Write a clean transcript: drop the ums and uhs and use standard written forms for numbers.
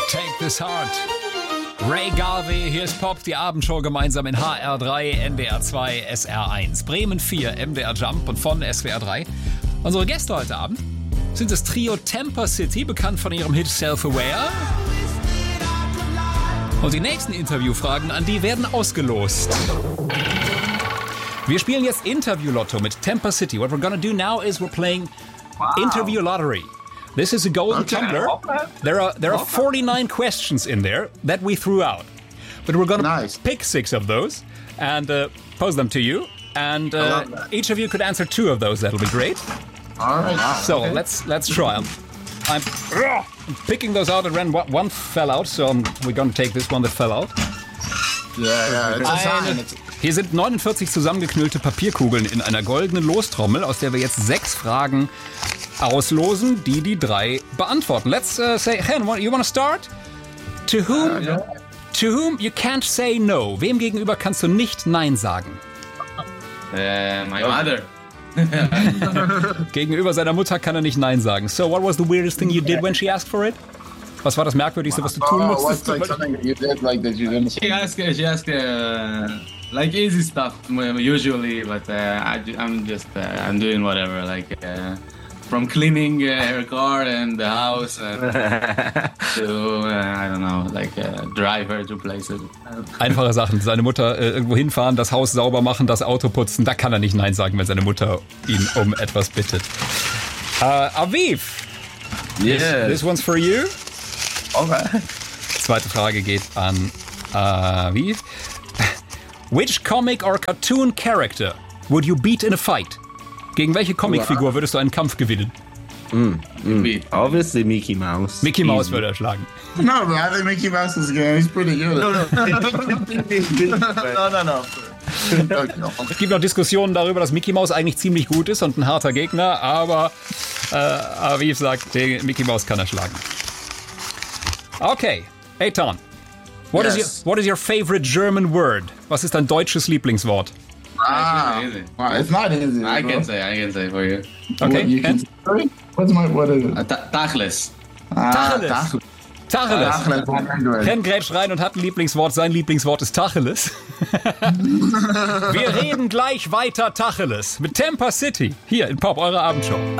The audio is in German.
Take This Heart. Ray Garvey, hier ist Pop, die Abendshow gemeinsam in HR3, NDR 2, SR1, Bremen 4, MDR Jump und von SWR 3. Unsere Gäste heute Abend sind das Trio Temper City, bekannt von ihrem Hit Self-Aware. Und die nächsten Interviewfragen an die werden ausgelost. Wir spielen jetzt Interview-Lotto mit Temper City. What we're gonna do now is we're playing Interview Lottery. This is a golden tumbler. There are 49 questions in there that we threw out. But we're going to pick 6 of those and pose them to you. And each of you could answer 2 of those. That'll be great. All right. So let's try. I'm picking those out at random. One fell out, so we're going to take this one that fell out. Yeah, it's a sign. Hier sind 49 zusammengeknüllte Papierkugeln in einer goldenen Lostrommel, aus der wir jetzt 6 Fragen auslosen, die 3 beantworten. Let's say, Hen, you want to start? To whom you can't say no. Wem gegenüber kannst du nicht Nein sagen? My mother. Gegenüber seiner Mutter kann er nicht Nein sagen. So, what was the weirdest thing you did when she asked for it? Was war das Merkwürdigste, was du tun musstest? What's like something that you did like that you didn't? She asked like easy stuff usually, but I'm doing whatever, like from cleaning her car and the house to I don't know, like drive her to places. Einfache Sachen. Seine Mutter irgendwo hinfahren, das Haus sauber machen, das Auto putzen. Da kann er nicht Nein sagen, wenn seine Mutter ihn um etwas bittet. Aviv. Yes. This one's for you. Okay. Zweite Frage geht an Aviv. Which comic or cartoon character would you beat in a fight? Gegen welche Comicfigur würdest du einen Kampf gewinnen? Obviously Mickey Mouse. Mickey Mouse würde er schlagen. No, but I think Mickey Mouse is good. He's pretty good. No. Es gibt noch Diskussionen darüber, dass Mickey Mouse eigentlich ziemlich gut ist und ein harter Gegner, aber Aviv sagt, den Mickey Mouse kann er schlagen. Okay, Eitan. What is your favorite German word? Was ist dein deutsches Lieblingswort? It's not easy. I can say for you. Okay. You can say, what is it? Tachlis. Tacheles. Ken grätscht rein und hat ein Lieblingswort. Sein Lieblingswort ist Tacheles. Wir reden gleich weiter Tacheles mit Temper City. Hier in Pop, eure Abendshow.